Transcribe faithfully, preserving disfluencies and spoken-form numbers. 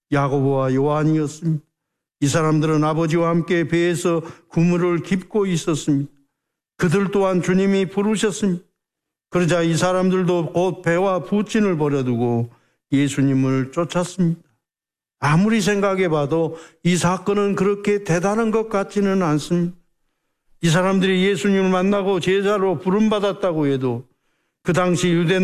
야고보와 요한이었습니다. 이 사람들은 아버지와 함께 배에서 그물을 깁고 있었습니다. 그들 또한 주님이 부르셨습니다. 그러자 이 사람들도 곧 배와 부친을 버려두고 예수님을 쫓았습니다. 아무리 생각해봐도 이 사건은 그렇게 대단한 것 같지는 않습니다. 이 사람들이 예수님을 만나고 제자로 부름받았다고 해도 그 당시 유대